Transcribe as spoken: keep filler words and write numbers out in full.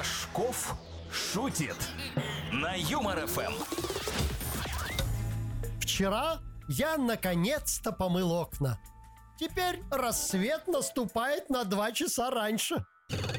Рожков шутит на Юмор ФМ. Вчера я наконец-то помыл окна. Теперь рассвет наступает на два часа раньше.